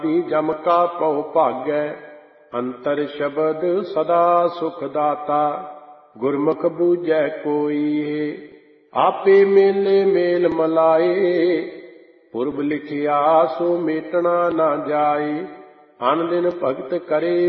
ਜਮ ਕਾ ਪਉ ਭਾਗੈ, ਅੰਤਰ ਸ਼ਬਦ ਸਦਾ ਸੁਖ ਦਾਤਾ। ਗੁਰਮੁਖ ਬੂਝੈ ਕੋਇ, ਆਪੇ ਮੇਲੇ ਮੇਲ ਮਲਾਏ। ਪੁਰਬ ਲਿਖਿਆ ਸੋ ਮੇਟਣਾ ਨਾ ਜਾਏ, ਅਨ ਦਿਨ ਭਗਤ ਕਰੇ